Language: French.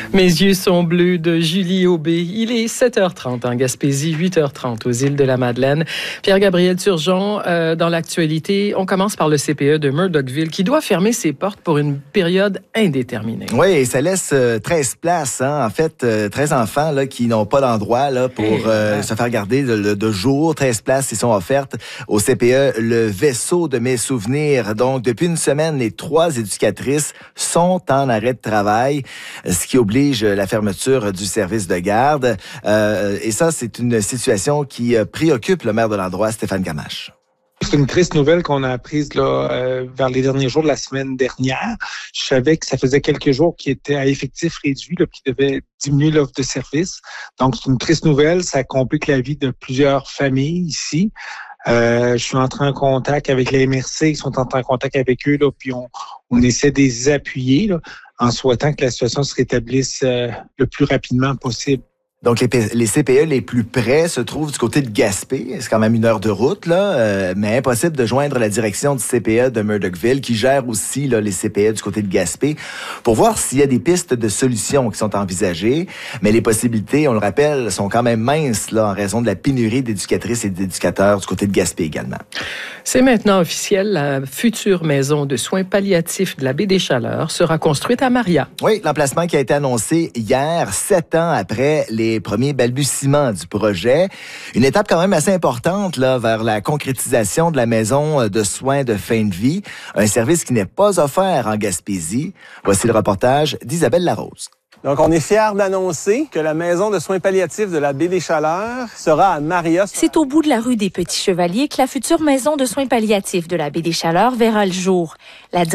Mes yeux sont bleus de Julie Aubé. Il est 7h30 en Gaspésie, 8h30 aux îles de la Madeleine. Pierre-Gabriel Turgeon, dans l'actualité, on commence par le CPE de Murdochville qui doit fermer ses portes pour une période indéterminée. Oui, et ça laisse 13 places, en fait, 13 enfants là, qui n'ont pas d'endroit là, pour se faire garder de jour. 13 places qui sont offertes au CPE, le vaisseau de mes souvenirs. Donc, depuis une semaine, les 3 éducatrices sont en arrêt de travail, ce qui oblige la fermeture du service de garde. Et ça, c'est une situation qui préoccupe le maire de l'endroit, Stéphane Gamache. C'est une triste nouvelle qu'on a apprise là, vers les derniers jours de la semaine dernière. Je savais que ça faisait quelques jours qu'il était à effectif réduit, là, qu'il devait diminuer l'offre de service. Donc, c'est une triste nouvelle. Ça complique la vie de plusieurs familles ici. Je suis entré en contact avec la MRC, ils sont entrés en contact avec eux, là, puis on essaie de les appuyer là, en souhaitant que la situation se rétablisse le plus rapidement possible. Donc, les CPE les plus près se trouvent du côté de Gaspé. C'est quand même 1 heure de route, là, mais impossible de joindre la direction du CPE de Murdochville, qui gère aussi là, les CPE du côté de Gaspé, pour voir s'il y a des pistes de solutions qui sont envisagées. Mais les possibilités, on le rappelle, sont quand même minces là, en raison de la pénurie d'éducatrices et d'éducateurs du côté de Gaspé également. C'est maintenant officiel, la future maison de soins palliatifs de la Baie des Chaleurs sera construite à Maria. Oui, l'emplacement qui a été annoncé hier, 7 ans après les premiers balbutiements du projet. Une étape quand même assez importante là, vers la concrétisation de la maison de soins de fin de vie, un service qui n'est pas offert en Gaspésie. Voici le reportage d'Isabelle Larose. Donc, on est fiers d'annoncer que la maison de soins palliatifs de la Baie des Chaleurs sera à Maria. C'est au bout de la rue des Petits Chevaliers que la future maison de soins palliatifs de la Baie des Chaleurs verra le jour.